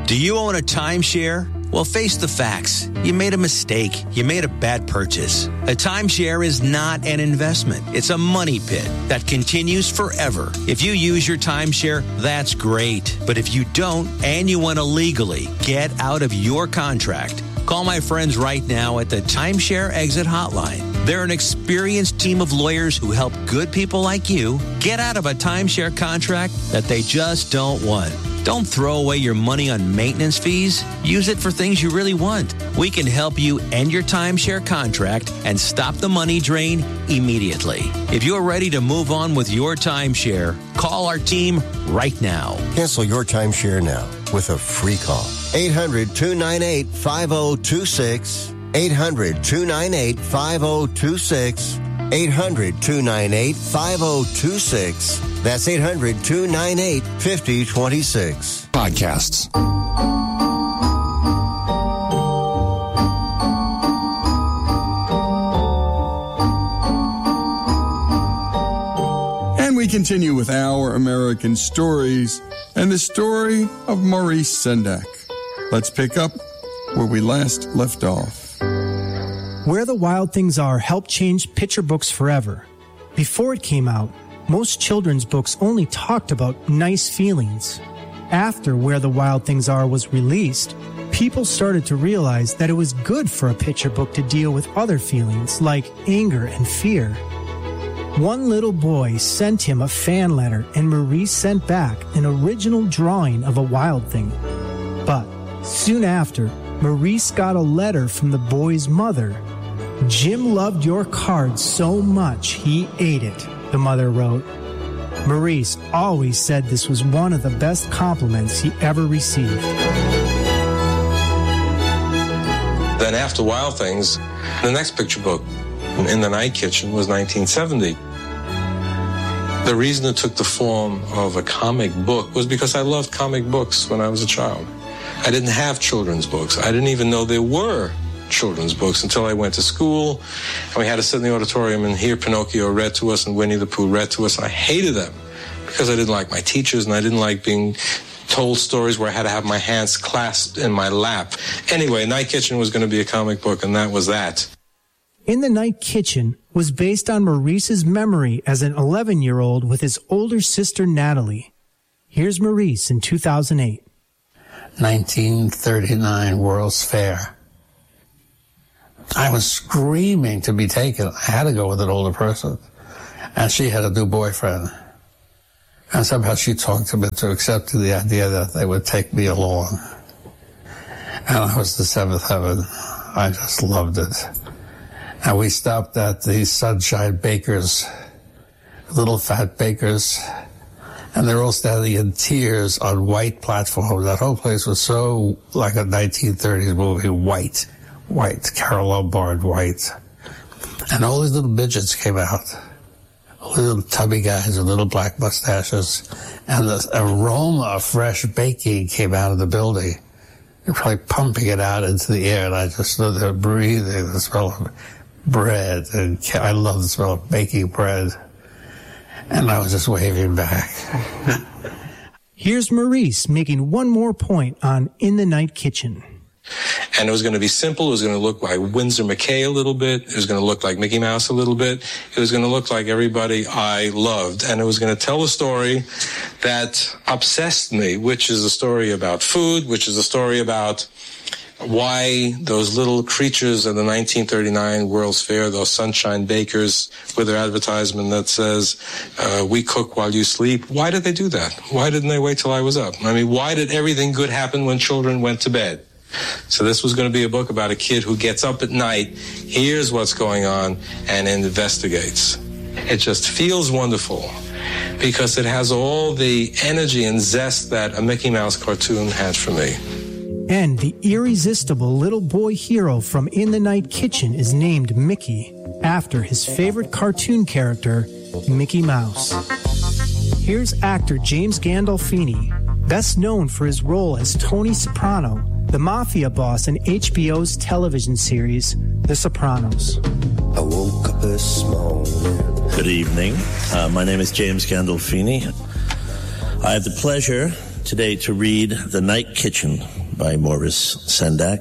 Do you own a timeshare? Well, face the facts. You made a mistake. You made a bad purchase. A timeshare is not an investment. It's a money pit that continues forever. If you use your timeshare, that's great. But if you don't, and you want to legally get out of your contract, call my friends right now at the Timeshare Exit Hotline. They're an experienced team of lawyers who help good people like you get out of a timeshare contract that they just don't want. Don't throw away your money on maintenance fees. Use it for things you really want. We can help you end your timeshare contract and stop the money drain immediately. If you're ready to move on with your timeshare, call our team right now. Cancel your timeshare now with a free call. 800-298-5026. 800-298-5026. 800-298-5026. That's 800-298-5026. Podcasts. And we continue with Our American Stories and the story of Maurice Sendak. Let's pick up where we last left off. Where the Wild Things Are helped change picture books forever. Before it came out, most children's books only talked about nice feelings. After Where the Wild Things Are was released, people started to realize that it was good for a picture book to deal with other feelings like anger and fear. One little boy sent him a fan letter, and Maurice sent back an original drawing of a wild thing. But soon after, Maurice got a letter from the boy's mother. "Jim loved your card so much he ate it," the mother wrote. Maurice always said this was one of the best compliments he ever received. Then after Wild Things, the next picture book, In the Night Kitchen, was 1970. The reason it took the form of a comic book was because I loved comic books when I was a child. I didn't have children's books. I didn't even know there were children's books until I went to school, and we had to sit in the auditorium and hear Pinocchio read to us and Winnie the Pooh read to us, and I hated them because I didn't like my teachers and I didn't like being told stories where I had to have my hands clasped in my lap. Anyway, Night Kitchen was going to be a comic book, and that was that. In the Night Kitchen was based on Maurice's memory as an 11-year-old with his older sister Natalie. Here's Maurice in 2008. 1939 World's Fair. I was screaming to be taken. I had to go with an older person. And she had a new boyfriend. And somehow she talked him into accepting the idea that they would take me along. And I was the seventh heaven. I just loved it. And we stopped at the Sunshine Bakers, little fat bakers. And they're all standing in tears on white platforms. That whole place was so like a 1930s movie, white, Carole Lombard white. And all these little midgets came out, little tubby guys with little black mustaches. And the aroma of fresh baking came out of the building. They're probably pumping it out into the air, and I just stood there breathing the smell of bread. And I love the smell of baking bread. And I was just waving back. Here's Maurice making one more point on In the Night Kitchen. And it was going to be simple. It was going to look like Winsor McKay a little bit. It was going to look like Mickey Mouse a little bit. It was going to look like everybody I loved. And it was going to tell a story that obsessed me, which is a story about food, which is a story about why those little creatures at the 1939 World's Fair, those Sunshine Bakers with their advertisement that says, we cook while you sleep. Why did they do that? Why didn't they wait till I was up? I mean, why did everything good happen when children went to bed? So this was going to be a book about a kid who gets up at night, hears what's going on, and investigates. It just feels wonderful because it has all the energy and zest that a Mickey Mouse cartoon had for me. And the irresistible little boy hero from In the Night Kitchen is named Mickey, after his favorite cartoon character, Mickey Mouse. Here's actor James Gandolfini, best known for his role as Tony Soprano, the mafia boss in HBO's television series, The Sopranos. I woke up this morning. Good evening. My name is James Gandolfini. I have the pleasure today to read The Night Kitchen by Maurice Sendak.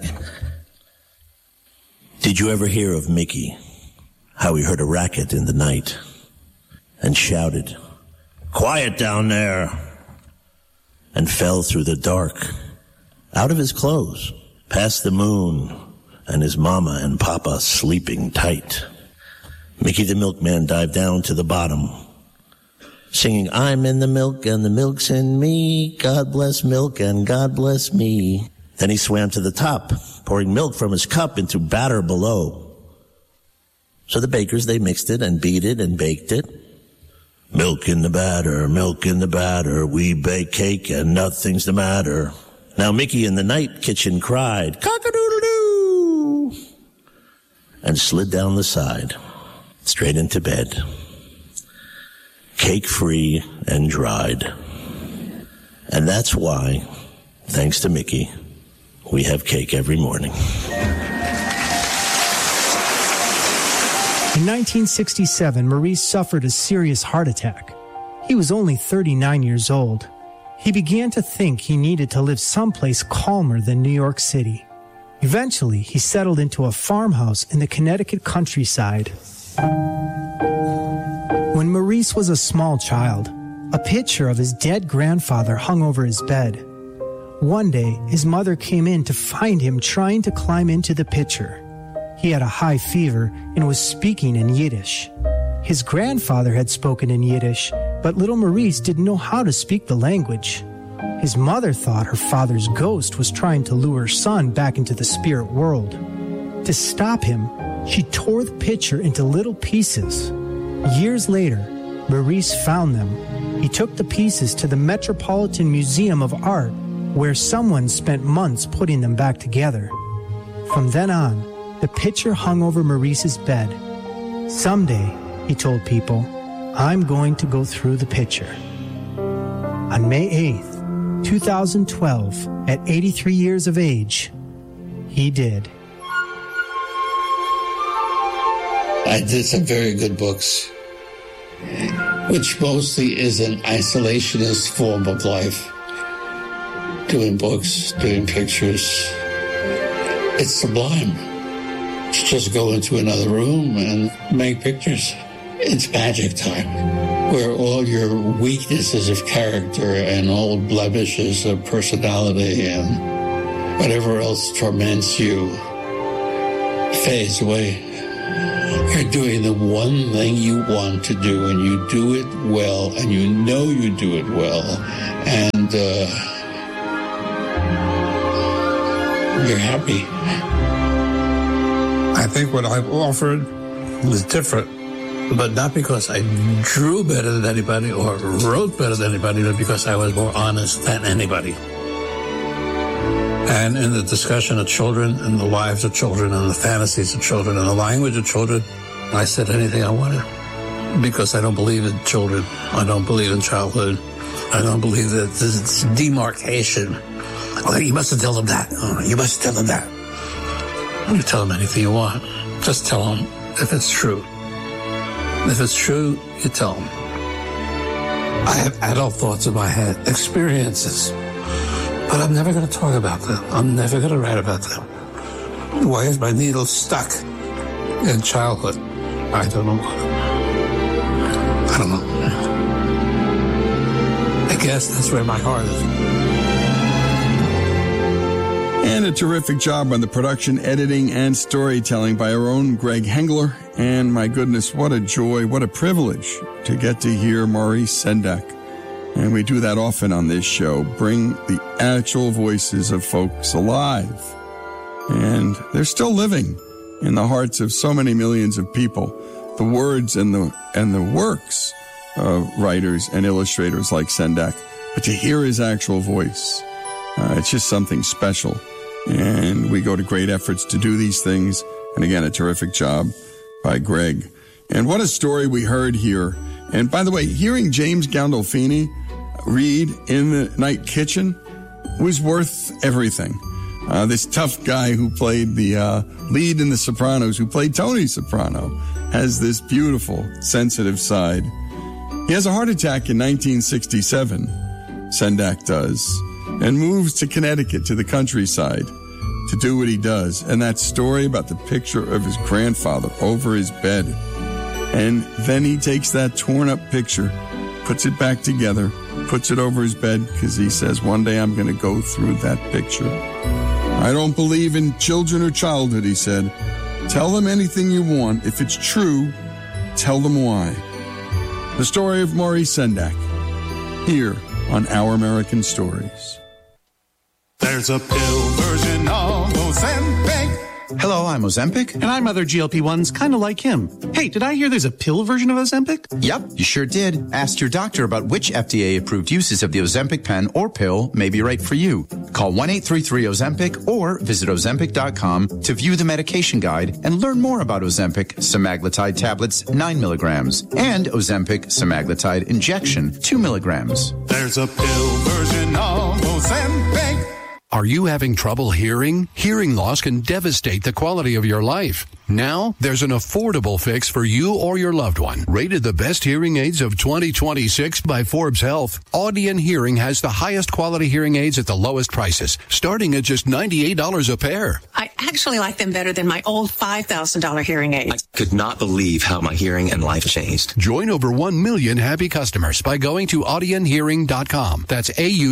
Did you ever hear of Mickey? How he heard a racket in the night and shouted, "Quiet down there!" and fell through the dark, out of his clothes, past the moon and his mama and papa sleeping tight. Mickey the milkman dived down to the bottom, singing, "I'm in the milk and the milk's in me. God bless milk and God bless me." Then he swam to the top, pouring milk from his cup into batter below. So the bakers, they mixed it and beat it and baked it. Milk in the batter, we bake cake and nothing's the matter. Now Mickey in the night kitchen cried, "Cock-a-doodle-doo!" and slid down the side, straight into bed. Cake-free and dried. And that's why, thanks to Mickey, we have cake every morning. In 1967, Maurice suffered a serious heart attack. He was only 39 years old. He began to think he needed to live someplace calmer than New York City. Eventually, he settled into a farmhouse in the Connecticut countryside. When Maurice was a small child, a picture of his dead grandfather hung over his bed. One day, his mother came in to find him trying to climb into the picture. He had a high fever and was speaking in Yiddish. His grandfather had spoken in Yiddish, but little Maurice didn't know how to speak the language. His mother thought her father's ghost was trying to lure her son back into the spirit world. To stop him, she tore the picture into little pieces. Years later, Maurice found them. He took the pieces to the Metropolitan Museum of Art, where someone spent months putting them back together. From then on, the picture hung over Maurice's bed. Someday, he told people, I'm going to go through the picture. On May 8th, 2012, at 83 years of age, he did. I did some very good books, which mostly is an isolationist form of life. Doing books, doing pictures. It's sublime to just go into another room and make pictures. It's magic time, where all your weaknesses of character and old blemishes of personality and whatever else torments you fades away. You're doing the one thing you want to do, and you do it well, and you know you do it well, and you're happy. I think what I've offered is different, but not because I drew better than anybody or wrote better than anybody, but because I was more honest than anybody. And in the discussion of children and the lives of children and the fantasies of children and the language of children, I said anything I wanted because I don't believe in children. I don't believe in childhood. I don't believe that this demarcation. Oh, you must tell them that. Oh, you must tell them that. You tell them anything you want. Just tell them if it's true. If it's true, you tell them. I have adult thoughts in my head, experiences. But I'm never going to talk about them. I'm never going to write about them. Why is my needle stuck in childhood? I don't know. I don't know. I guess that's where my heart is. And a terrific job on the production, editing, and storytelling by our own Greg Hengler. And my goodness, what a joy, what a privilege to get to hear Maurice Sendak. And we do that often on this show, bring the actual voices of folks alive. And they're still living in the hearts of so many millions of people. The words and the works of writers and illustrators like Sendak. But to hear his actual voice, it's just something special. And we go to great efforts to do these things. And again, a terrific job by Greg. And what a story we heard here. And by the way, hearing James Gandolfini read in the Night Kitchen was worth everything. This tough guy who played the lead in The Sopranos, who played Tony Soprano, has this beautiful, sensitive side. He has a heart attack in 1967, Sendak does, and moves to Connecticut to the countryside to do what he does. And that story about the picture of his grandfather over his bed. And then he takes that torn up picture, puts it back together, puts it over his bed because he says, one day I'm going to go through that picture. I don't believe in children or childhood, he said. Tell them anything you want. If it's true, tell them why. The story of Maurice Sendak, here on Our American Stories. There's a pill version of Ozempic. Hello, I'm Ozempic. And I'm other GLP-1s, kind of like him. Hey, did I hear there's a pill version of Ozempic? Yep, you sure did. Ask your doctor about which FDA-approved uses of the Ozempic pen or pill may be right for you. Call 1-833-OZEMPIC or visit Ozempic.com to view the medication guide and learn more about Ozempic semaglutide tablets 9 milligrams and Ozempic semaglutide injection 2 milligrams. There's a pill version of Ozempic. Are you having trouble hearing? Hearing loss can devastate the quality of your life. Now, there's an affordable fix for you or your loved one. Rated the best hearing aids of 2026 by Forbes Health, Audion Hearing has the highest quality hearing aids at the lowest prices, starting at just $98 a pair. I actually like them better than my old $5,000 hearing aids. I could not believe how my hearing and life changed. Join over 1 million happy customers by going to audionhearing.com. That's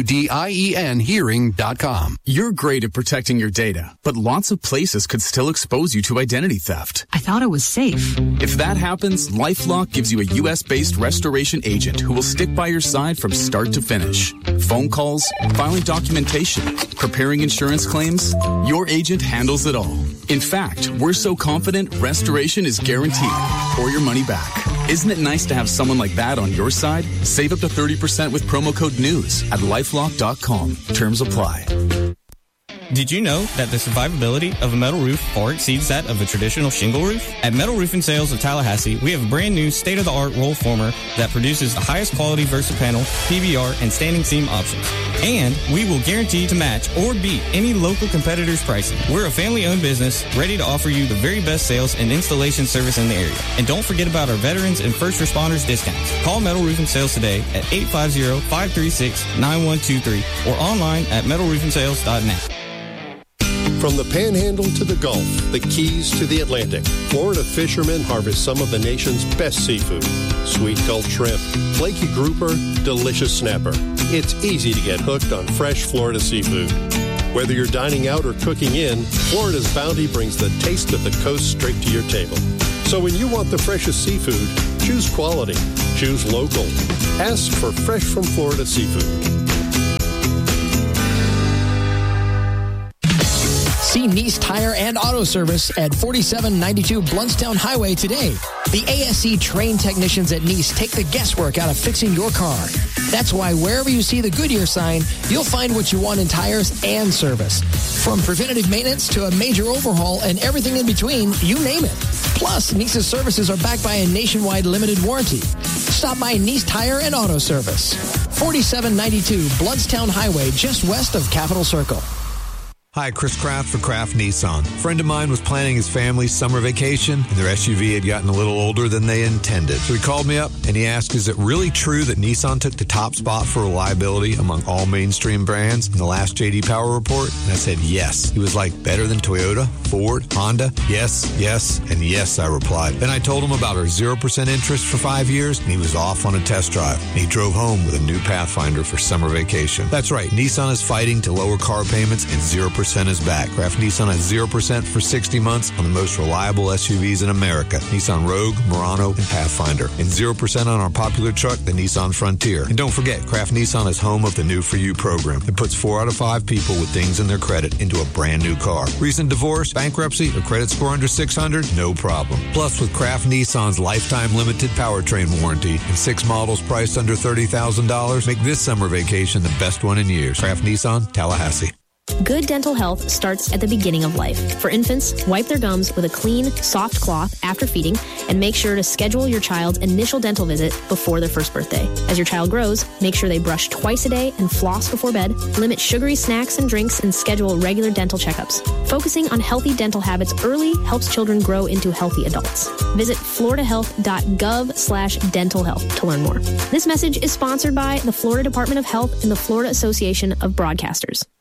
AUDIEN hearing.com. You're great at protecting your data, but lots of places could still expose you to identity theft. I thought it was safe. If that happens, LifeLock gives you a U.S.-based restoration agent who will stick by your side from start to finish. Phone calls, filing documentation, preparing insurance claims, your agent handles it all. In fact, we're so confident restoration is guaranteed or your money back. Isn't it nice to have someone like that on your side? Save up to 30% with promo code NEWS at LifeLock.com. Terms apply. Did you know that the survivability of a metal roof far exceeds that of a traditional shingle roof? At Metal Roofing Sales of Tallahassee, we have a brand new state-of-the-art roll former that produces the highest quality VersaPanel, PVR, and standing seam options. And we will guarantee to match or beat any local competitor's pricing. We're a family-owned business ready to offer you the very best sales and installation service in the area. And don't forget about our veterans and first responders discounts. Call Metal Roofing Sales today at 850-536-9123 or online at metalroofingsales.net. From the Panhandle to the Gulf, the Keys to the Atlantic, Florida fishermen harvest some of the nation's best seafood. Sweet Gulf shrimp, flaky grouper, delicious snapper. It's easy to get hooked on fresh Florida seafood. Whether you're dining out or cooking in, Florida's bounty brings the taste of the coast straight to your table. So when you want the freshest seafood, choose quality. Choose local. Ask for Fresh from Florida seafood. See Nice Tire and Auto Service at 4792 Bluntstown Highway today. The ASE trained technicians at Nice take the guesswork out of fixing your car. That's why wherever you see the Goodyear sign, you'll find what you want in tires and service. From preventative maintenance to a major overhaul and everything in between, you name it. Plus, Nice's services are backed by a nationwide limited warranty. Stop by Nice Tire and Auto Service. 4792 Bluntstown Highway, just west of Capitol Circle. Hi, Chris Kraft for Kraft Nissan. A friend of mine was planning his family's summer vacation, and their SUV had gotten a little older than they intended. So he called me up, and he asked, is it really true that Nissan took the top spot for reliability among all mainstream brands in the last J.D. Power report? And I said, yes. He was like, better than Toyota, Ford, Honda? Yes, yes, and yes, I replied. Then I told him about our 0% interest for 5 years, and he was off on a test drive. And he drove home with a new Pathfinder for summer vacation. That's right, Nissan is fighting to lower car payments, and 0% is back. Kraft Nissan has 0% for 60 months on the most reliable SUVs in America. Nissan Rogue, Murano, and Pathfinder. And 0% on our popular truck, the Nissan Frontier. And don't forget, Kraft Nissan is home of the New For You program. It puts 4 out of 5 people with things in their credit into a brand new car. Recent divorce, bankruptcy, or credit score under 600? No problem. Plus, with Kraft Nissan's lifetime limited powertrain warranty and 6 models priced under $30,000, make this summer vacation the best one in years. Kraft Nissan, Tallahassee. Good dental health starts at the beginning of life. For infants, wipe their gums with a clean, soft cloth after feeding, and make sure to schedule your child's initial dental visit before their first birthday. As your child grows, make sure they brush twice a day and floss before bed, limit sugary snacks and drinks, and schedule regular dental checkups. Focusing on healthy dental habits early helps children grow into healthy adults. Visit floridahealth.gov/dental health to learn more. This message is sponsored by the Florida Department of Health and the Florida Association of Broadcasters.